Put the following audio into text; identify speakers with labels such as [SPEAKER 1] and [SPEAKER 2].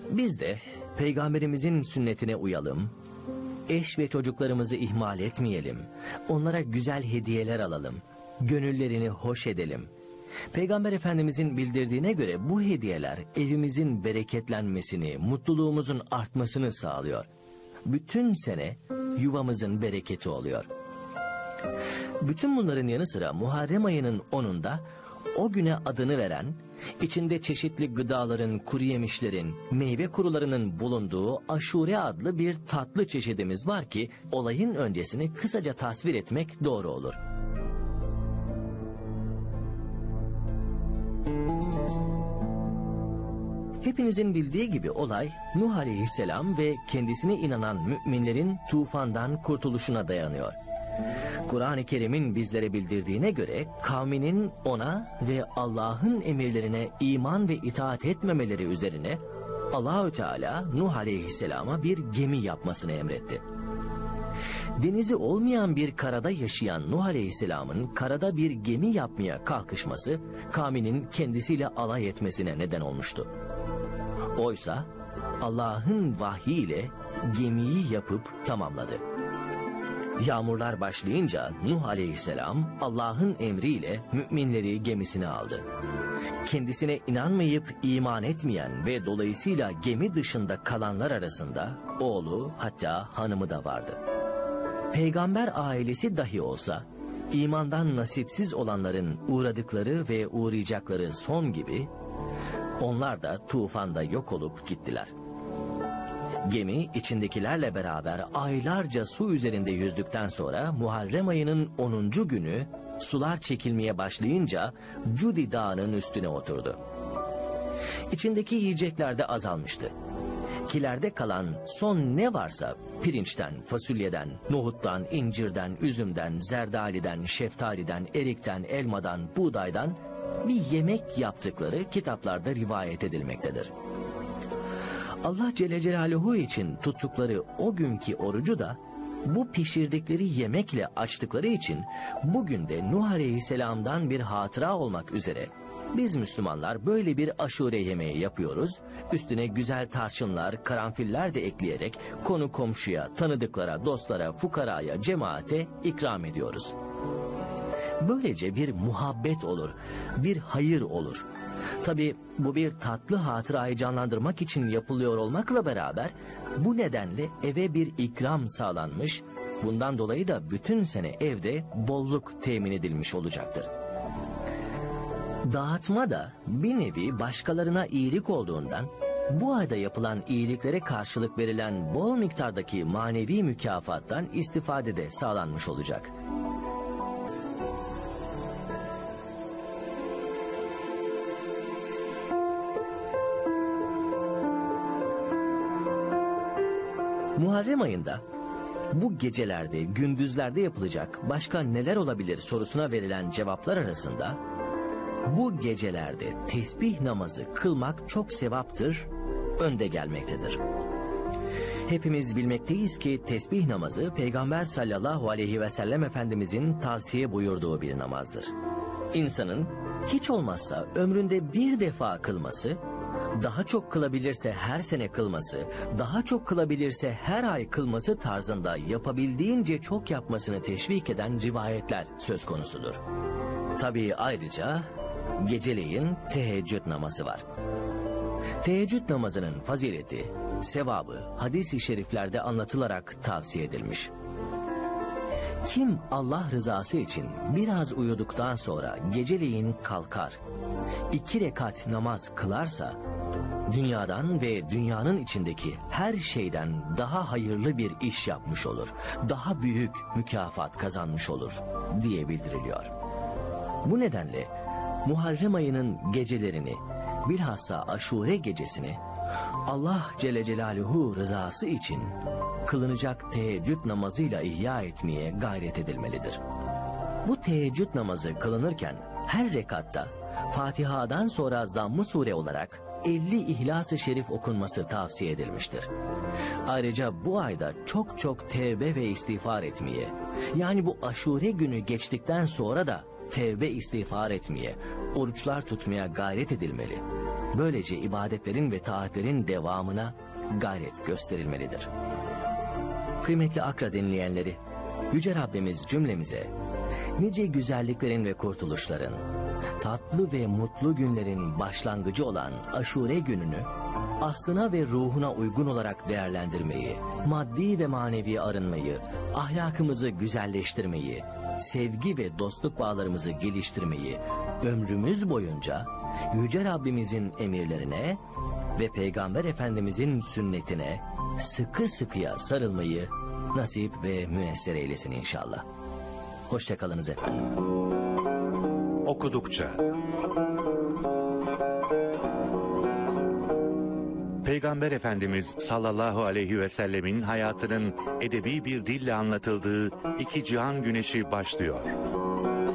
[SPEAKER 1] Biz de Peygamberimizin sünnetine uyalım, eş ve çocuklarımızı ihmal etmeyelim, onlara güzel hediyeler alalım, gönüllerini hoş edelim. Peygamber Efendimizin bildirdiğine göre bu hediyeler evimizin bereketlenmesini, mutluluğumuzun artmasını sağlıyor. Bütün sene yuvamızın bereketi oluyor. Bütün bunların yanı sıra Muharrem ayının 10'unda o güne adını veren, içinde çeşitli gıdaların, kuru yemişlerin, meyve kurularının bulunduğu Aşure adlı bir tatlı çeşidimiz var ki olayın öncesini kısaca tasvir etmek doğru olur. Hepinizin bildiği gibi olay Nuh Aleyhisselam ve kendisine inanan müminlerin tufandan kurtuluşuna dayanıyor. Kur'an-ı Kerim'in bizlere bildirdiğine göre kavminin ona ve Allah'ın emirlerine iman ve itaat etmemeleri üzerine Allahü Teala Nuh Aleyhisselam'a bir gemi yapmasını emretti. Denizi olmayan bir karada yaşayan Nuh Aleyhisselam'ın karada bir gemi yapmaya kalkışması kavminin kendisiyle alay etmesine neden olmuştu. Oysa Allah'ın vahyiyle gemiyi yapıp tamamladı. Yağmurlar başlayınca Nuh Aleyhisselam Allah'ın emriyle müminleri gemisine aldı. Kendisine inanmayıp iman etmeyen ve dolayısıyla gemi dışında kalanlar arasında oğlu hatta hanımı da vardı. Peygamber ailesi dahi olsa imandan nasipsiz olanların uğradıkları ve uğrayacakları son gibi onlar da tufanda yok olup gittiler. Gemi içindekilerle beraber aylarca su üzerinde yüzdükten sonra Muharrem ayının 10. günü sular çekilmeye başlayınca Cudi Dağı'nın üstüne oturdu. İçindeki yiyecekler de azalmıştı. Kilerde kalan son ne varsa pirinçten, fasulyeden, nohuttan, incirden, üzümden, zerdaliden, şeftaliden, erikten, elmadan, buğdaydan bir yemek yaptıkları kitaplarda rivayet edilmektedir. Allah Celle Celaluhu için tuttukları o günkü orucu da bu pişirdikleri yemekle açtıkları için bugün de Nuh Aleyhisselam'dan bir hatıra olmak üzere biz Müslümanlar böyle bir aşure yemeği yapıyoruz. Üstüne güzel tarçınlar, karanfiller de ekleyerek konu komşuya, tanıdıklara, dostlara, fukaraya, cemaate ikram ediyoruz. Böylece bir muhabbet olur, bir hayır olur. Tabii bu bir tatlı hatırayı canlandırmak için yapılıyor olmakla beraber bu nedenle eve bir ikram sağlanmış, bundan dolayı da bütün sene evde bolluk temin edilmiş olacaktır. Dağıtma da bir nevi başkalarına iyilik olduğundan bu ayda yapılan iyiliklere karşılık verilen bol miktardaki manevi mükafattan istifade de sağlanmış olacak. Muharrem ayında bu gecelerde, gündüzlerde yapılacak başka neler olabilir sorusuna verilen cevaplar arasında bu gecelerde tesbih namazı kılmak çok sevaptır, önde gelmektedir. Hepimiz bilmekteyiz ki tesbih namazı Peygamber sallallahu aleyhi ve sellem Efendimizin tavsiye buyurduğu bir namazdır. İnsanın hiç olmazsa ömründe bir defa kılması, daha çok kılabilirse her sene kılması, daha çok kılabilirse her ay kılması tarzında yapabildiğince çok yapmasını teşvik eden rivayetler söz konusudur. Tabii ayrıca geceleyin teheccüd namazı var. Teheccüd namazının fazileti, sevabı hadis-i şeriflerde anlatılarak tavsiye edilmiş. Kim Allah rızası için biraz uyuduktan sonra geceleyin kalkar, 2 rekat namaz kılarsa, dünyadan ve dünyanın içindeki her şeyden daha hayırlı bir iş yapmış olur, daha büyük mükafat kazanmış olur diye bildiriliyor. Bu nedenle Muharrem ayının gecelerini, bilhassa Aşure gecesini Allah Celle Celaluhu rızası için kılınacak teheccüd namazıyla ihya etmeye gayret edilmelidir. Bu teheccüd namazı kılınırken her rekatta Fatiha'dan sonra zamm-ı sure olarak 50 İhlas-ı Şerif okunması tavsiye edilmiştir. Ayrıca bu ayda çok çok tevbe ve istiğfar etmeye, yani bu Aşure günü geçtikten sonra da tevbe istiğfar etmeye, oruçlar tutmaya gayret edilmeli. Böylece ibadetlerin ve taatlerin devamına gayret gösterilmelidir. Kıymetli Akra dinleyenleri, Yüce Rabbimiz cümlemize nice güzelliklerin ve kurtuluşların, tatlı ve mutlu günlerin başlangıcı olan Aşure gününü aslına ve ruhuna uygun olarak değerlendirmeyi, maddi ve manevi arınmayı, ahlakımızı güzelleştirmeyi, sevgi ve dostluk bağlarımızı geliştirmeyi ömrümüz boyunca Yüce Rabbimizin emirlerine ve Peygamber Efendimizin sünnetine sıkı sıkıya sarılmayı nasip ve müyesser eylesin inşallah. Hoşçakalınız efendim.
[SPEAKER 2] Okudukça. Peygamber Efendimiz sallallahu aleyhi ve sellemin hayatının edebi bir dille anlatıldığı İki Cihan Güneşi başlıyor.